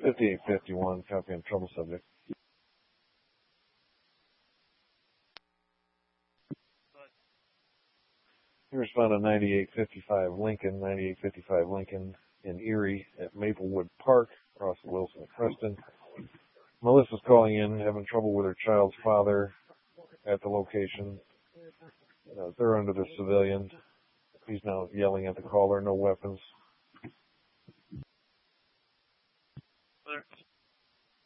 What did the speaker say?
5851, copy on trouble subject. You respond to 9855 Lincoln in Erie at Maplewood Park, across Wilson and Preston. Melissa's calling in, having trouble with her child's father at the location. They're under the civilian. He's now yelling at the caller, no weapons.